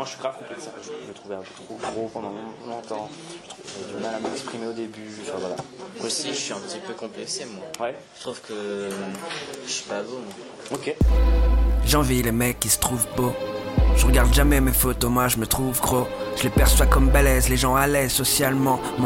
je suis grave complexé. Je me trouvais un peu trop gros pendant longtemps. J'avais du mal à m'exprimer au début. Enfin voilà. Moi aussi, je suis un petit peu complexé, moi. Ouais. Je trouve que je suis pas beau, moi. Ok. J'envie les mecs qui se trouvent beaux. Je regarde jamais mes photos, moi je me trouve gros. Je les perçois comme balèzes, les gens à l'aise socialement.